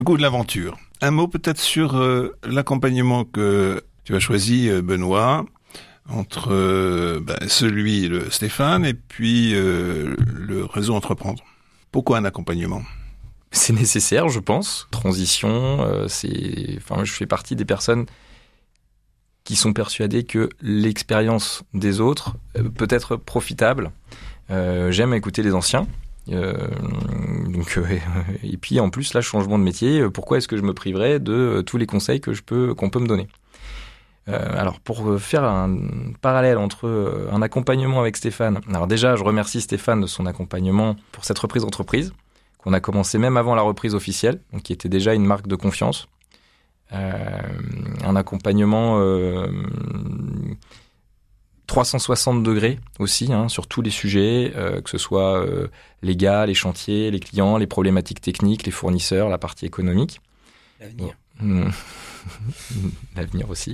Le goût de l'aventure. Un mot peut-être sur l'accompagnement que tu as choisi, Benoît, entre celui de Stéphane et puis le réseau Entreprendre. Pourquoi un accompagnement ? C'est nécessaire, je pense. Transition, je fais partie des personnes qui sont persuadées que l'expérience des autres peut être profitable. J'aime écouter les anciens. Et puis en plus, là, changement de métier, pourquoi est-ce que je me priverais de tous les conseils qu'on peut me donner ? Alors, pour faire un parallèle entre un accompagnement avec Stéphane, alors déjà, je remercie Stéphane de son accompagnement pour cette reprise d'entreprise, qu'on a commencé même avant la reprise officielle, donc qui était déjà une marque de confiance. Un accompagnement 360 degrés aussi, sur tous les sujets, que ce soit les gars, les chantiers, les clients, les problématiques techniques, les fournisseurs, la partie économique. L'avenir. L'avenir aussi.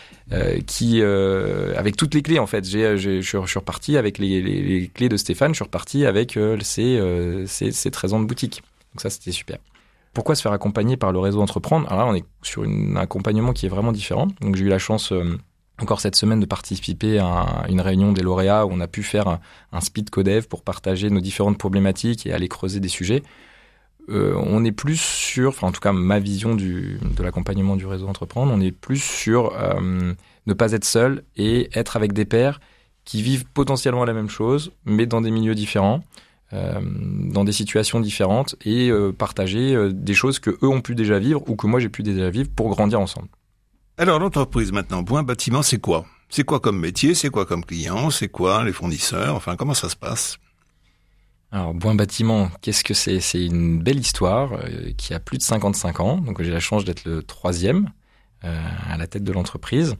Avec toutes les clés, en fait. Je suis reparti avec les clés de Stéphane, je suis reparti avec ses 13 ans de boutique. Donc ça, c'était super. Pourquoi se faire accompagner par le réseau Entreprendre ? Alors là, on est sur un accompagnement qui est vraiment différent. Donc j'ai eu la chance, encore cette semaine, de participer à une réunion des lauréats où on a pu faire un speed codev pour partager nos différentes problématiques et aller creuser des sujets. On est plus sur, en tout cas ma vision de l'accompagnement du réseau Entreprendre, on est plus sur ne pas être seul et être avec des pairs qui vivent potentiellement la même chose, mais dans des milieux différents, dans des situations différentes, et partager des choses que eux ont pu déjà vivre ou que moi j'ai pu déjà vivre pour grandir ensemble. Alors l'entreprise maintenant, Boin Bâtiment, c'est quoi ? C'est quoi comme métier ? C'est quoi comme client ? C'est quoi les fournisseurs ? Enfin, comment ça se passe ? Alors, Boin Bâtiment, qu'est-ce que c'est ? C'est une belle histoire qui a plus de 55 ans. Donc, j'ai la chance d'être le 3e à la tête de l'entreprise.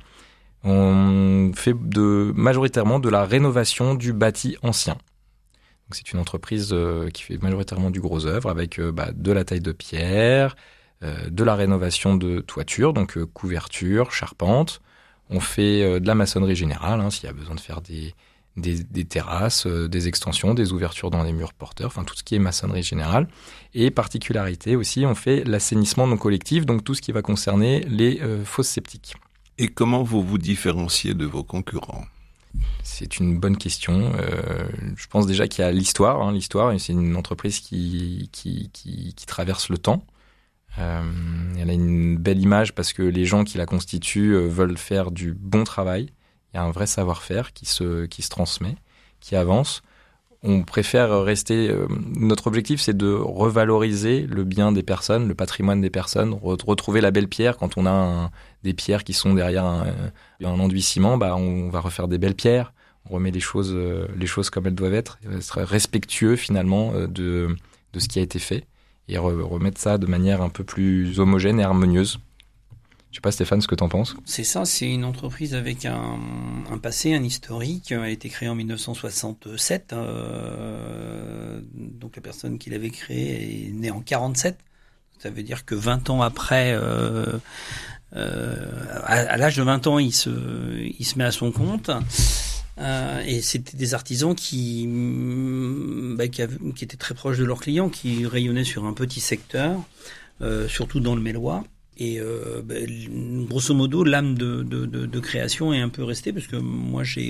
On fait majoritairement de la rénovation du bâti ancien. Donc, c'est une entreprise qui fait majoritairement du gros œuvre avec de la taille de pierre, de la rénovation de toiture, donc couverture, charpente. On fait de la maçonnerie générale, s'il y a besoin de faire des terrasses, des extensions, des ouvertures dans les murs porteurs, enfin tout ce qui est maçonnerie générale. Et particularité aussi, on fait l'assainissement non collectif, donc tout ce qui va concerner les fosses septiques. Et comment vous vous différenciez de vos concurrents ? C'est une bonne question. Je pense déjà qu'il y a l'histoire. L'histoire, c'est une entreprise qui traverse le temps. Elle a une belle image parce que les gens qui la constituent veulent faire du bon travail. Il y a un vrai savoir-faire qui se transmet, qui avance. On préfère rester... notre objectif, c'est de revaloriser le bien des personnes, le patrimoine des personnes, retrouver la belle pierre. Quand on a des pierres qui sont derrière un enduit ciment, on va refaire des belles pierres. On remet les choses comme elles doivent être respectueux finalement de ce qui a été fait et remettre ça de manière un peu plus homogène et harmonieuse. Je sais pas, Stéphane, ce que tu en penses. C'est ça, c'est une entreprise avec un passé, un historique. Elle a été créée en 1967. Donc la personne qui l'avait créée est née en 47. Ça veut dire que 20 ans après, à l'âge de 20 ans, il se met à son compte. Et c'était des artisans qui étaient très proches de leurs clients, qui rayonnaient sur un petit secteur, surtout dans le Mélois. Et grosso modo, l'âme de création est un peu restée parce que moi j'ai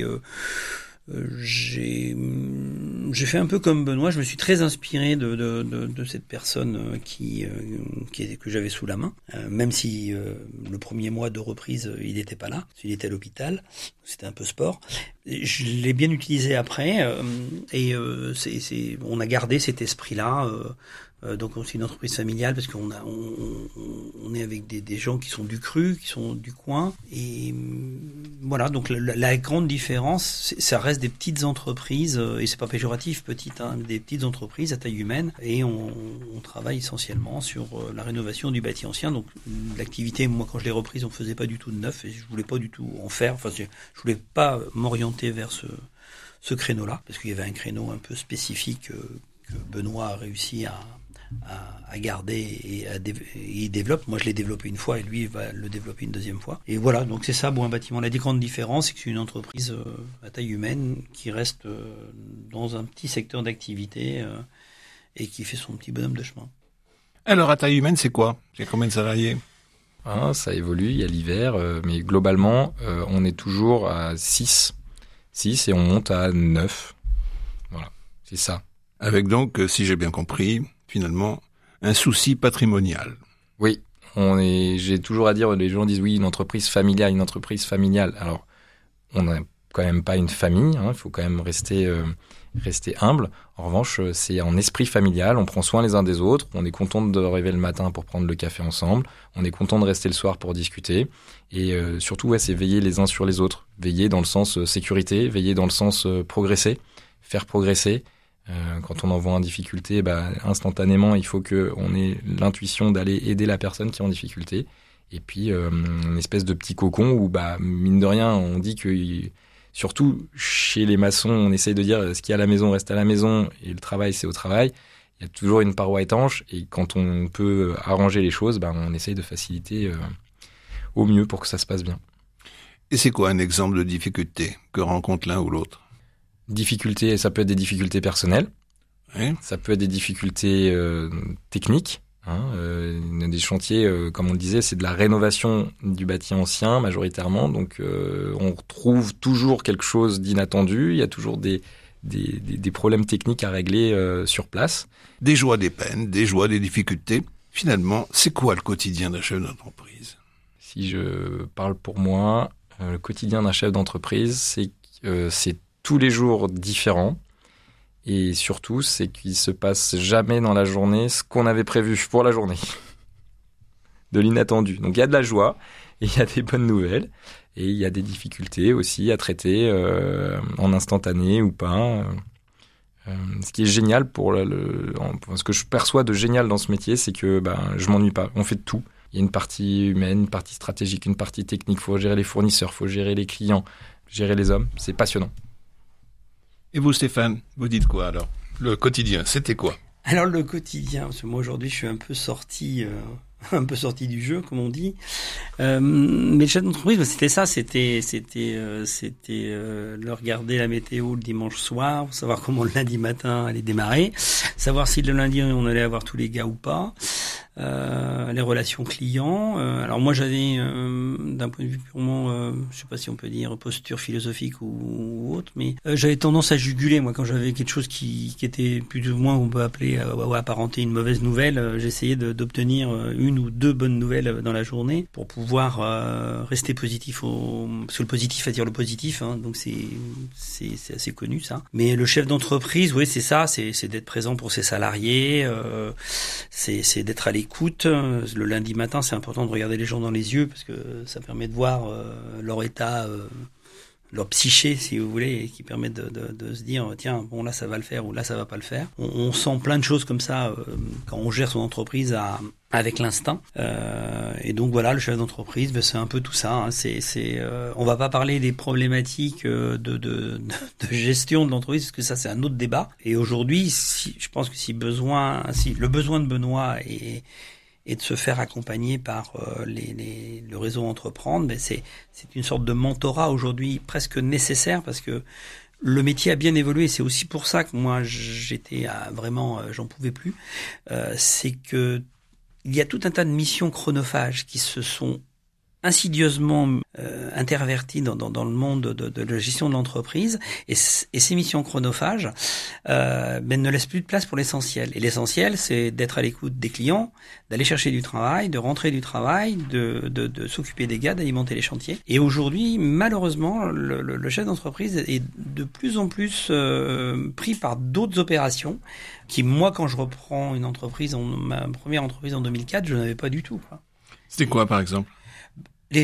fait un peu comme Benoît. Je me suis très inspiré de cette personne que j'avais sous la main, même si le premier mois de reprise il n'était pas là, il était à l'hôpital. C'était un peu sport. Je l'ai bien utilisé après on a gardé cet esprit-là. Donc c'est une entreprise familiale parce qu'on est avec des gens qui sont du cru, qui sont du coin, et voilà. Donc la grande différence, ça reste des petites entreprises, et c'est pas péjoratif, petites, des petites entreprises à taille humaine, et on travaille essentiellement sur la rénovation du bâti ancien. Donc l'activité, moi quand je l'ai reprise, on faisait pas du tout de neuf, et je voulais pas du tout en faire. Enfin, je voulais pas m'orienter vers ce créneau-là, parce qu'il y avait un créneau un peu spécifique que Benoît a réussi à garder et il développe. Moi, je l'ai développé une fois et lui, il va le développer une deuxième fois. Et voilà, donc c'est ça, Boin Bâtiment. La grande différence, c'est que c'est une entreprise à taille humaine qui reste dans un petit secteur d'activité et qui fait son petit bonhomme de chemin. Alors, à taille humaine, c'est quoi? Il y a combien de salariés? Ça évolue, il y a l'hiver, mais globalement, on est toujours à 6 et on monte à 9. Voilà, c'est ça. Avec donc, si j'ai bien compris, finalement, un souci patrimonial. Oui, j'ai toujours à dire, les gens disent oui, une entreprise familiale. Alors, on n'a quand même pas une famille, il faut quand même rester humble. En revanche, c'est en esprit familial, on prend soin les uns des autres, on est content de rêver le matin pour prendre le café ensemble, on est content de rester le soir pour discuter, et surtout, c'est veiller les uns sur les autres, veiller dans le sens sécurité, veiller dans le sens progresser, faire progresser. Quand on en voit en difficulté, instantanément, il faut qu'on ait l'intuition d'aller aider la personne qui est en difficulté. Et puis, une espèce de petit cocon où, mine de rien, on dit que, surtout chez les maçons, on essaye de dire ce qui est à la maison reste à la maison et le travail, c'est au travail. Il y a toujours une paroi étanche et quand on peut arranger les choses, on essaye de faciliter au mieux pour que ça se passe bien. Et c'est quoi un exemple de difficulté que rencontre l'un ou l'autre? Difficultés, ça peut être des difficultés personnelles, oui. Ça peut être des difficultés techniques. Des chantiers, comme on le disait, c'est de la rénovation du bâti ancien majoritairement, donc on retrouve toujours quelque chose d'inattendu, il y a toujours des problèmes techniques à régler sur place. Des joies, des peines, des joies, des difficultés. Finalement, c'est quoi le quotidien d'un chef d'entreprise? Si je parle pour moi, le quotidien d'un chef d'entreprise, c'est tous les jours différents. Et surtout, c'est qu'il se passe jamais dans la journée ce qu'on avait prévu pour la journée. De l'inattendu. Donc il y a de la joie, et il y a des bonnes nouvelles, et il y a des difficultés aussi à traiter en instantané ou pas. Ce qui est génial ce que je perçois de génial dans ce métier, c'est que je m'ennuie pas. On fait de tout. Il y a une partie humaine, une partie stratégique, une partie technique. Il faut gérer les fournisseurs, il faut gérer les clients, gérer les hommes. C'est passionnant. Et vous, Stéphane, vous dites quoi alors? Le quotidien, c'était quoi? Alors le quotidien, parce que moi aujourd'hui je suis un peu sorti du jeu, comme on dit. Mais le chef d'entreprise, c'était ça, c'était leur regarder la météo le dimanche soir, savoir comment le lundi matin allait démarrer, savoir si le lundi on allait avoir tous les gars ou pas. Les relations clients. Alors moi j'avais d'un point de vue purement, je sais pas si on peut dire posture philosophique ou autre, mais j'avais tendance à juguler moi quand j'avais quelque chose qui était plus ou moins on peut appeler ou apparenter une mauvaise nouvelle. J'essayais d'obtenir une ou deux bonnes nouvelles dans la journée pour pouvoir rester positif parce que le positif attire le positif, donc c'est assez connu ça. Mais le chef d'entreprise, oui c'est ça, c'est d'être présent pour ses salariés, c'est d'être à l'écoute. Le lundi matin, c'est important de regarder les gens dans les yeux parce que ça permet de voir leur état, leur psyché, si vous voulez, et qui permet de se dire tiens, bon là ça va le faire ou là ça va pas le faire. On sent plein de choses comme ça quand on gère son entreprise avec l'instinct. Et donc voilà, le chef d'entreprise, c'est un peu tout ça. On va pas parler des problématiques de gestion de l'entreprise parce que ça c'est un autre débat. Et aujourd'hui, je pense que si le besoin de Benoît et de se faire accompagner par le réseau Entreprendre, c'est une sorte de mentorat aujourd'hui presque nécessaire parce que le métier a bien évolué. C'est aussi pour ça que moi j'étais vraiment, j'en pouvais plus. C'est que il y a tout un tas de missions chronophages qui se sont insidieusement interverties dans le monde de la gestion de l'entreprise et ces missions chronophages ne laissent plus de place pour l'essentiel. Et l'essentiel, c'est d'être à l'écoute des clients, d'aller chercher du travail, de rentrer du travail, de s'occuper des gars, d'alimenter les chantiers. Et aujourd'hui, malheureusement, le chef d'entreprise est de plus en plus pris par d'autres opérations qui, moi, quand je reprends une entreprise, ma première entreprise en 2004, je n'avais pas du tout. C'était quoi, par exemple? Tout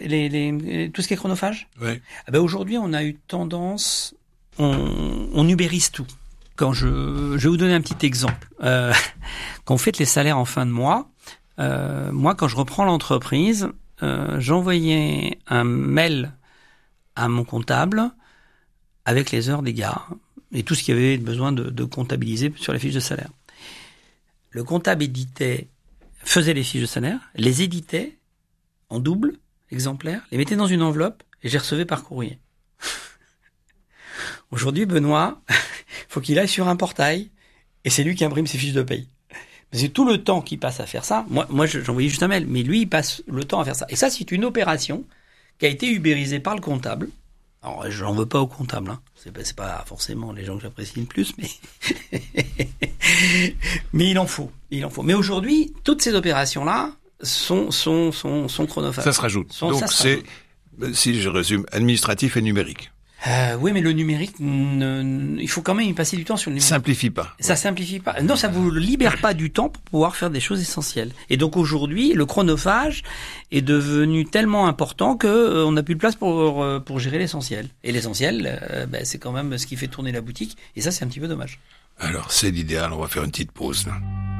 ce qui est chronophage. Ouais. Aujourd'hui, on a eu tendance, on ubérise tout. Je vais vous donner un petit exemple. Quand vous faites les salaires en fin de mois, moi, quand je reprends l'entreprise, j'envoyais un mail à mon comptable avec les heures des gars et tout ce qu'il y avait besoin de comptabiliser sur les fiches de salaire. Le comptable faisait les fiches de salaire, les éditait en double exemplaire, les mettait dans une enveloppe et je les recevais par courrier. Aujourd'hui, Benoît, faut qu'il aille sur un portail et c'est lui qui imprime ses fiches de paye. C'est tout le temps qu'il passe à faire ça. Moi, j'envoyais juste un mail, mais lui, il passe le temps à faire ça. Et ça, c'est une opération qui a été ubérisée par le comptable. Alors, je n'en veux pas au comptable, hein. C'est pas forcément les gens que j'apprécie le plus, mais mais il en faut. Mais aujourd'hui, toutes ces opérations-là sont chronophages. Ça se rajoute. Donc c'est, si je résume, administratif et numérique. Oui, mais le numérique, il faut quand même y passer du temps sur le numérique. Simplifie pas. Ça simplifie pas. Non, ça vous libère pas du temps pour pouvoir faire des choses essentielles. Et donc aujourd'hui, le chronophage est devenu tellement important que on n'a plus de place pour gérer l'essentiel. Et l'essentiel, c'est quand même ce qui fait tourner la boutique. Et ça, c'est un petit peu dommage. Alors, c'est l'idéal. On va faire une petite pause là.